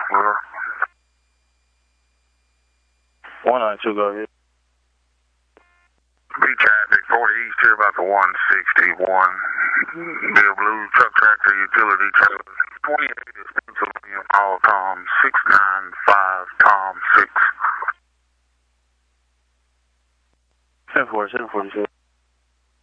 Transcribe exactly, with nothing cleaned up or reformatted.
River. one nine two, go ahead. B traffic, forty East here about the one sixty-one. Bill Blue Truck Tractor Utility Trailer. twenty-eight is Pennsylvania, Paul Tom, six nine five Tom six. seven four, seven forty-seven.